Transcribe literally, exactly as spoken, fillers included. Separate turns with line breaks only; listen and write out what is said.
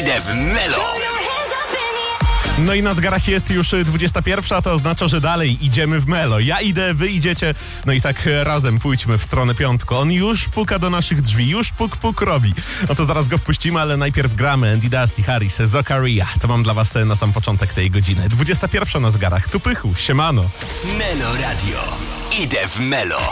Idę w Melo.
No i na zegarach jest już dwudziesta pierwsza, a to oznacza, że dalej idziemy w Melo. Ja idę, wy idziecie, no i tak razem pójdźmy w stronę piątku. On już puka do naszych drzwi, już puk puk robi. No to zaraz go wpuścimy, ale najpierw gramy Andy Dusty, Harris, Zakaria. To mam dla was na sam początek tej godziny. dwudziesta pierwsza na zegarach, tu pychu, siemano.
Melo Radio. Idę w Melo.